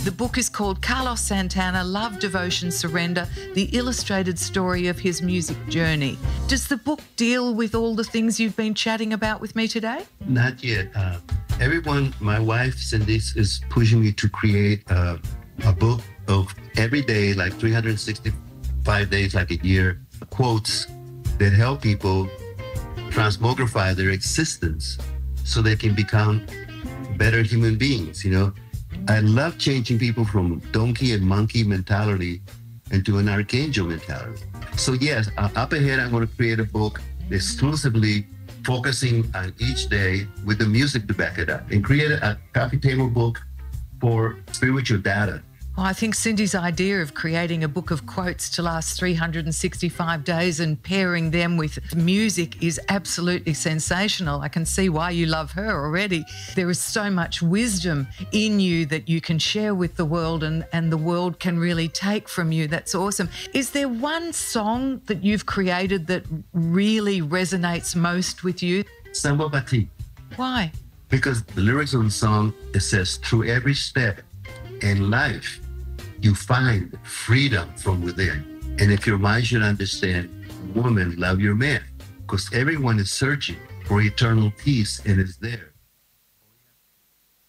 The book is called Carlos Santana, Love, Devotion, Surrender, the illustrated story of his music journey. Does the book deal with all the things you've been chatting about with me today? Not yet. Everyone, my wife Cindy is pushing me to create a book of every day, like 365 days, like a year, quotes that help people transmogrify their existence so they can become better human beings, you know. I love changing people from donkey and monkey mentality into an archangel mentality. So yes, up ahead, I'm going to create a book exclusively focusing on each day with the music to back it up, and create a coffee table book for spiritual data. Well, I think Cindy's idea of creating a book of quotes to last 365 days and pairing them with music is absolutely sensational. I can see why you love her already. There is so much wisdom in you that you can share with the world, and the world can really take from you. That's awesome. Is there one song that you've created that really resonates most with you? Samba Batik. Why? Because the lyrics of the song, it says, through every step in life, you find freedom from within. And if your mind should understand, woman, love your man, because everyone is searching for eternal peace, and it's there.